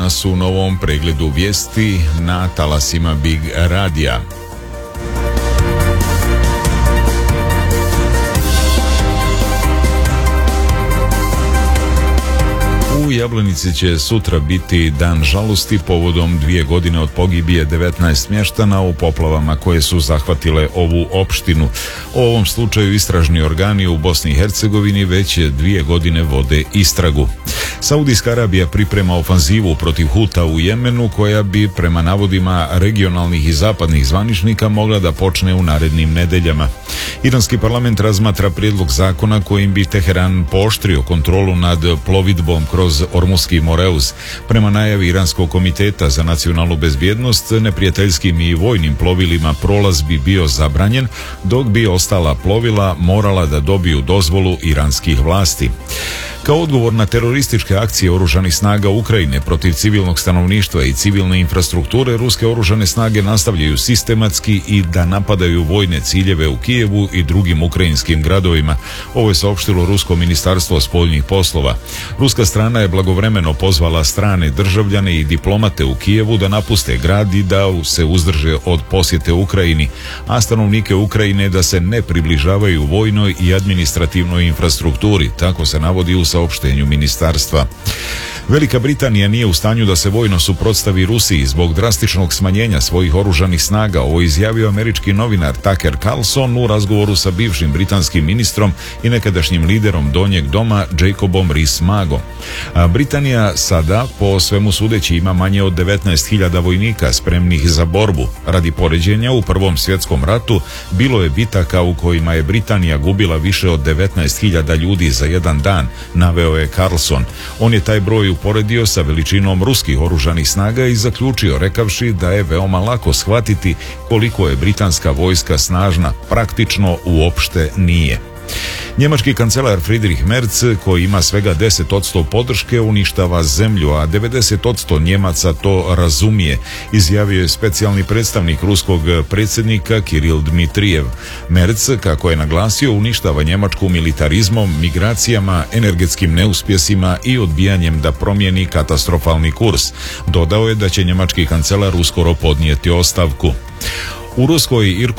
nas u novom pregledu vijesti na talasima Big Radija. U Jablanici će sutra biti dan žalosti povodom 2 godine od pogibije 19 mještana u poplavama koje su zahvatile ovu opštinu. O ovom slučaju istražni organi u Bosni i Hercegovini već 2 godine vode istragu. Saudijska Arabija priprema ofanzivu protiv Huta u Jemenu koja bi prema navodima regionalnih i zapadnih zvaničnika mogla da počne u narednim nedeljama. Iranski parlament razmatra prijedlog zakona kojim bi Teheran pooštrio kontrolu nad plovidbom kroz Ormuski Moreuz. Prema najavi Iranskog komiteta za nacionalnu bezbjednost, neprijateljskim i vojnim plovilima prolaz bi bio zabranjen, dok bi ostala plovila morala da dobiju dozvolu iranskih vlasti. Kao odgovor na terorističke akcije oružanih snaga Ukrajine protiv civilnog stanovništva i civilne infrastrukture, ruske oružane snage nastavljaju sistematski i da napadaju vojne ciljeve u Kijevu i drugim ukrajinskim gradovima. Ovo je saopštilo Rusko ministarstvo spoljnih poslova. Ruska strana je blagovremeno pozvala strane državljane i diplomate u Kijevu da napuste grad i da se uzdrže od posjete Ukrajini, a stanovnike Ukrajine da se ne približavaju vojnoj i administrativnoj infrastrukturi, tako se navodi u saopštenju ministarstva. Velika Britanija nije u stanju da se vojno suprotstavi Rusiji zbog drastičnog smanjenja svojih oružanih snaga. Ovo izjavio američki novinar Tucker Carlson u razgovoru sa bivšim britanskim ministrom i nekadašnjim liderom Donjeg doma Jacobom Rees-Moggom. Britanija sada, po svemu sudeći, ima manje od 19.000 vojnika spremnih za borbu. Radi poređenja, u Prvom svjetskom ratu bilo je bitaka u kojima je Britanija gubila više od 19.000 ljudi za jedan dan, naveo je Carlson. On je taj broj uporedio sa veličinom ruskih oružanih snaga i zaključio rekavši da je veoma lako shvatiti koliko je britanska vojska snažna. Praktično uopšte nije. Njemački kancelar Friedrich Merz, koji ima svega 10% podrške, uništava zemlju, a 90% Njemaca to razumije, izjavio je specijalni predstavnik ruskog predsjednika Kiril Dmitrijev. Merz, kako je naglasio, uništava Njemačku militarizmom, migracijama, energetskim neuspjesima i odbijanjem da promijeni katastrofalni kurs. Dodao je da će njemački kancelar uskoro podnijeti ostavku. U Ruskoj